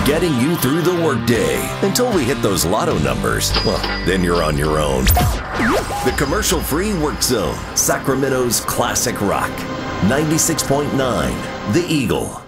getting you through the workday until we hit those lotto numbers. Well, then you're on your own. The commercial-free Work Zone, Sacramento's classic rock. 96.9, The Eagle.